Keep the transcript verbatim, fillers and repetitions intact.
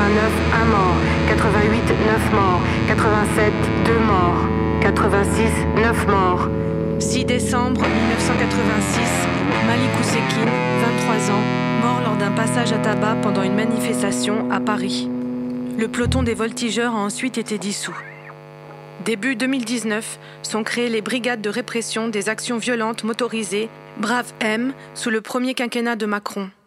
quatre-vingt-neuf, un mort. quatre-vingt-huit, neuf morts. quatre-vingt-sept, deux morts. quatre-vingt-six, neuf morts. six décembre mille neuf cent quatre-vingt-six, Malik Oussekine, vingt-trois ans, mort lors d'un passage à tabac pendant une manifestation à Paris. Le peloton des voltigeurs a ensuite été dissous. Début deux mille dix-neuf, sont créées les brigades de répression des actions violentes motorisées, Brave M, sous le premier quinquennat de Macron.